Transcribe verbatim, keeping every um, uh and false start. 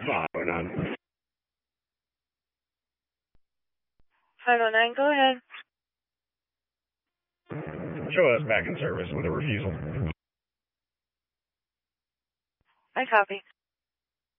five oh nine. five oh nine, go ahead. Show us back in service with a refusal. I copy.